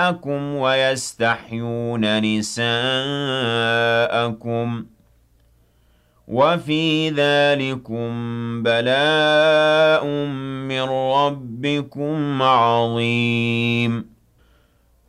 نِسَاءَكُمْ وَيَسْتَحْيُونَ نِسَاءَكُمْ ۚ وَفِي ذَٰلِكُم بَلَاءٌ مِّن رَّبِّكُمْ عَظِيمٌ